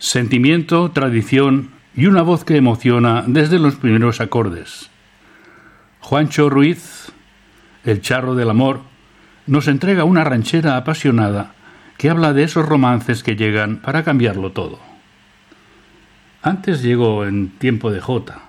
Sentimiento, tradición y una voz que emociona desde los primeros acordes. Juancho Ruiz, el charro del amor, nos entrega una ranchera apasionada que habla de esos romances que llegan para cambiarlo todo. Antes llegó en tiempo de Jota,